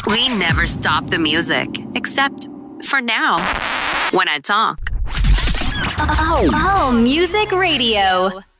We never stop the music, except for now, when I talk. Oh, Music Radio.